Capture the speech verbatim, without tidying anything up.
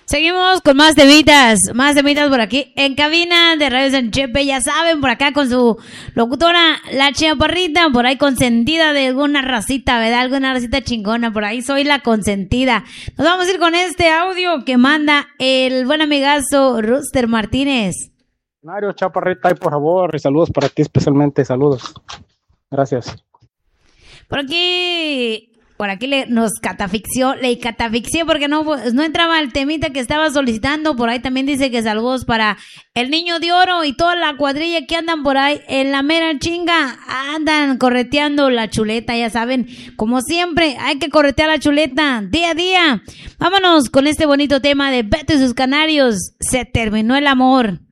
Seguimos con más temitas, más temitas por aquí en cabina de Radio San Chepe, ya saben, por acá con su locutora, la Chaparrita, por ahí consentida de alguna racita, ¿verdad? Alguna racita chingona, por ahí soy la consentida. Nos vamos a ir con este audio que manda el buen amigazo Rooster Martínez. Mario Chaparrita, y por favor, y saludos para ti especialmente, saludos. Gracias. Por aquí... Por aquí le, nos catafixió, le catafixié porque no, no entraba el temita que estaba solicitando. Por ahí también dice que saludos para el Niño de Oro y toda la cuadrilla que andan por ahí en la mera chinga. Andan correteando la chuleta, ya saben. Como siempre, hay que corretear la chuleta día a día. Vámonos con este bonito tema de Beto y sus Canarios. Se terminó el amor.